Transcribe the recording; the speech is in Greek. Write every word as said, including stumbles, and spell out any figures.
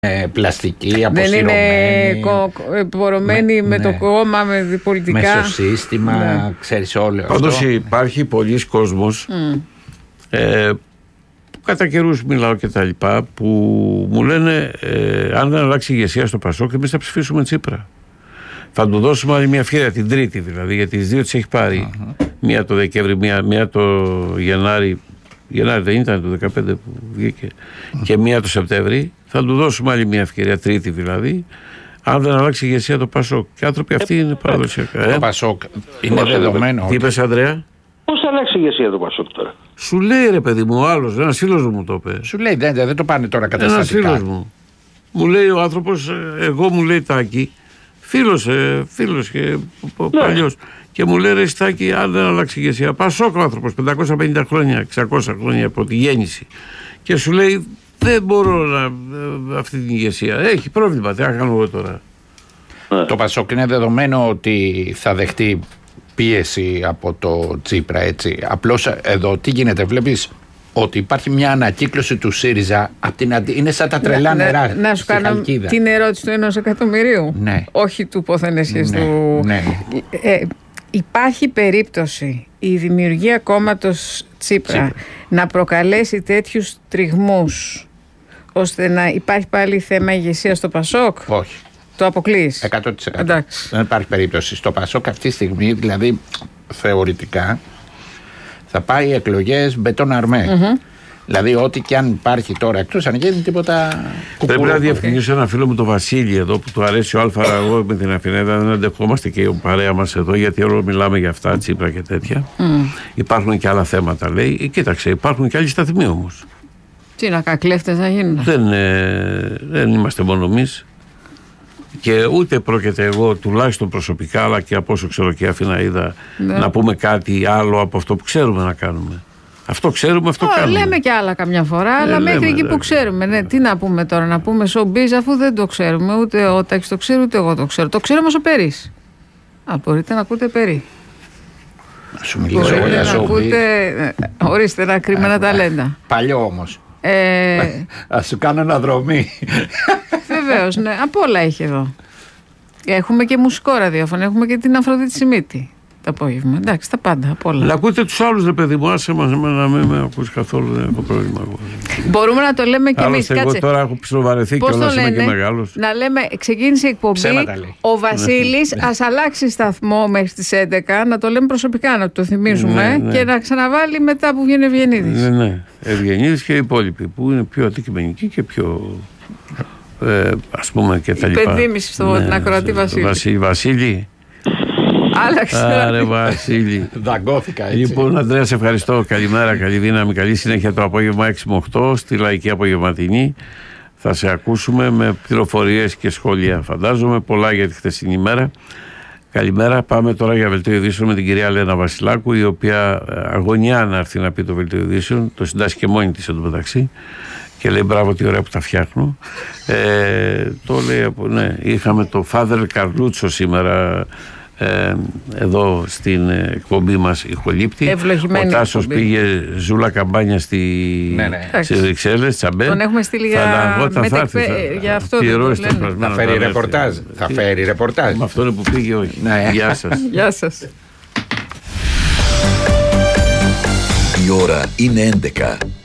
Ε, πλαστική, αποσυρωμένη. Δεν είναι πορωμένη με, με ναι. το κόμμα, με πολιτικά. Μεσοσύστημα, ναι. ξέρεις όλο αυτό. Πάντως υπάρχει πολλοί κόσμος mm. ε, που κατά καιρούς μιλάω και τα λοιπά, που μου λένε ε, αν δεν αλλάξει η ηγεσία στο Πασόκ, εμείς θα ψηφίσουμε Τσίπρα. Θα του δώσουμε άλλη μια ευκαιρία, την Τρίτη δηλαδή, γιατί τις δύο τις έχει πάρει. Uh-huh. Μία το Δεκέμβρη, μία, μία το Γενάρη. Γενάρη δεν ήταν το δεκαπέντε που βγήκε, uh-huh. και μία το Σεπτέμβρη. Θα του δώσουμε άλλη μια ευκαιρία, Τρίτη δηλαδή, αν δεν αλλάξει η ηγεσία το Πασόκ. Και οι άνθρωποι αυτοί είναι παραδοσιακά. Το Πασόκ είναι δεδομένο. Τι είπες, Ανδρέα? Πώς θα αλλάξει η ηγεσία το Πασόκ τώρα? Σου λέει, ρε παιδί μου, ο άλλος, ένας φίλος μου το είπε. Σου λέει, δεν, δεν το πάνε τώρα καταστατικά. Ένας φίλος μου. Μου λέει ο άνθρωπος, εγώ μου λέει Τάκη, φίλος, ε, φίλος και ναι. παλιός. Και μου λέει, ρε Στάκη, αν δεν αλλάξει η ηγεσία. Πασόκ ο άνθρωπος, πεντακόσια πενήντα χρόνια, εξακόσια χρόνια από τη γέννηση. Και σου λέει, δεν μπορώ να. Αυτή την ηγεσία. Έχει πρόβλημα. Τι να κάνω εγώ τώρα. Ναι. Το Πασόκ είναι δεδομένο ότι θα δεχτεί πίεση από το Τσίπρα, έτσι. Απλώς εδώ τι γίνεται, βλέπεις ότι υπάρχει μια ανακύκλωση του ΣΥΡΙΖΑ από την αντι... είναι σαν τα τρελά να, νερά. Να, να σου κάνω Χαλκίδα. Την ερώτηση του ενός εκατομμυρίου. Ναι. Όχι του πόθεν εσείς ναι. του. Ναι. Ε, υπάρχει περίπτωση η δημιουργία κόμματος Τσίπρα, Τσίπρα να προκαλέσει τέτοιους τριγμούς ώστε να υπάρχει πάλι θέμα ηγεσία στο Πασόκ? Όχι. Το αποκλείεις? εκατό τοις εκατό. Εντάξει. Δεν υπάρχει περίπτωση. Στο Πασόκ αυτή τη στιγμή, δηλαδή θεωρητικά, θα πάει εκλογές μπετόν αρμέ. Mm-hmm. Δηλαδή, ό,τι και αν υπάρχει τώρα, εκτός αν γίνει τίποτα. Πρέπει να διευκρινίσω ένα φίλο μου, τον Βασίλη, εδώ, που του αρέσει ο Αλφα. Εγώ με την Αθηνέδα δεν αντεχόμαστε και η παρέα μας εδώ, γιατί όλο μιλάμε για αυτά, Τσίπρα και τέτοια. Mm. Υπάρχουν και άλλα θέματα, λέει. Ε, κοίταξε, υπάρχουν και άλλοι σταθμοί όμως. Τι να κάνουν, κλέφτες να γίνουν. Δεν, ε, δεν είμαστε μόνο εμείς. Και ούτε πρόκειται εγώ, τουλάχιστον προσωπικά, αλλά και από όσο ξέρω και Αθηναίδα, ναι. να πούμε κάτι άλλο από αυτό που ξέρουμε να κάνουμε. Αυτό ξέρουμε, αυτό oh, κάνουμε. Λέμε και άλλα καμιά φορά, ε, αλλά λέμε, μέχρι εκεί που ξέρουμε. Ναι, τι να πούμε τώρα, να πούμε showbiz, αφού δεν το ξέρουμε. Ούτε ο Τάκης το ξέρει, ούτε εγώ το ξέρω. Το ξέρω όμως ο Περής. Α, μπορείτε να ακούτε Περί. Να σου μιλήσω εγώ για showbiz. Ακούτε, ορίστε, ένα κρυμμένα ταλέντα. Παλιό όμως. Ε... Ας σου κάνω ένα δρομή. Βεβαίως, ναι. Από όλα έχει εδώ. Έχουμε και μουσικό ραδιόφωνο, έχουμε και την Αφροδίτη Σιμίτη το απόγευμα. Εντάξει, τα πάντα, από όλα. Αλλά ακούτε τους άλλους, ρε παιδί μου, άσε μας να μην με ακούσει καθόλου, δεν έχω πρόβλημα. Μπορούμε να το λέμε κι εμείς. Εγώ τώρα έχω ψιλοβαρεθεί και όλα, είμαι και μεγάλος. Να λέμε, ξεκίνησε η εκπομπή, ο Βασίλης, ας αλλάξει σταθμό μέχρι τις έντεκα, να το λέμε προσωπικά, να το θυμίζουμε, ναι, ναι. και να ξαναβάλει μετά που βγαίνει Ευγενίδης. Ναι, ναι. Ευγενίδης και οι υπόλοιποι που είναι πιο αντικειμενικοί και πιο. Ε, ας πούμε και τα λοιπά. Υπενθύμηση στον ακροατή Βασίλη. Βασίλη. Βασίλη. Άλλαξε. Άρε Βασίλη. Δαγκώθηκα έτσι. Λοιπόν, Ανδρέα, σε ευχαριστώ. Καλημέρα, καλή δύναμη, καλή συνέχεια το απόγευμα έξι με οκτώ στη Λαϊκή Απογευματινή. Θα σε ακούσουμε με πληροφορίες και σχόλια, φαντάζομαι. Πολλά για τη χθεσινή ημέρα. Καλημέρα. Πάμε τώρα για βελτίο ειδήσεων με την κυρία Λένα Βασιλάκου, η οποία αγωνιά να έρθει να πει το βελτίο ειδήσεων. Το συντάσσει και μόνη της εντωμεταξύ. Και λέει μπράβο, τι ωραία που τα φτιάχνω. Ε, το λέει από, ναι, είχαμε το Father Καρλούτσο σήμερα ε, εδώ στην εκπομπή μας ηχολήπτη. Ευλογημένη ο Τάσος εκπομπή. Πήγε ζούλα καμπάνια στη, ναι, ναι. στις Βρυξέλλες, Τσαμπέ. Τον έχουμε στείλει για, μετεκπε... για αυτό. Θα φέρει ρεπορτάζ. Θα φέρει ρεπορτάζ. Με αυτόν που πήγε όχι. Ναι. Γεια σας. Γεια σας. Η ώρα είναι έντεκα.